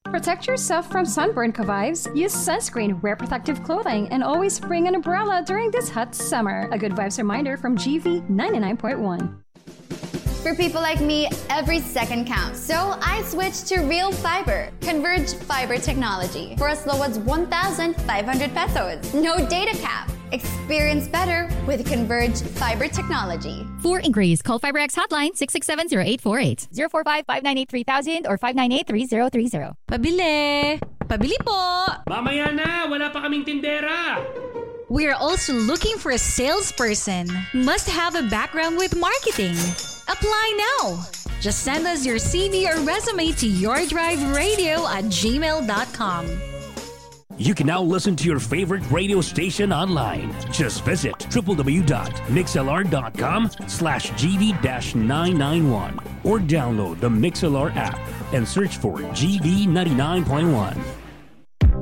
Protect yourself from sunburn, Kavives. Use sunscreen, wear protective clothing, and always bring an umbrella during this hot summer. A good vibes reminder from GV 99.1. For people like me, every second counts. So I switched to Real Fiber, Converge Fiber technology, for as low as 1,500 pesos. No data cap. Experience better with Converge Fiber technology. For inquiries, call FiberX hotline 667-0848, 045-598-3000 or 598-3030. Pabili! Pabili po! Mamaya na! Wala pa kaming tindera! We're also looking for a salesperson. Must have a background with marketing. Apply now! Just send us your CV or resume to yourdriveradio@gmail.com. You can now listen to your favorite radio station online. Just visit www.mixlr.com/GV-991 or download the MixLR app and search for GV 99.1.